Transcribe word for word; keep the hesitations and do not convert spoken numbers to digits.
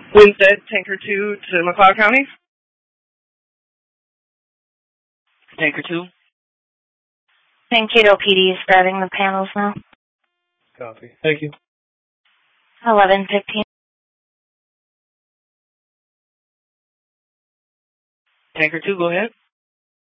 Winstead, Tanker two to McLeod County. Tanker two. Mankato P D is grabbing the panels now. Copy. Thank you. eleven fifteen. Tanker two, go ahead.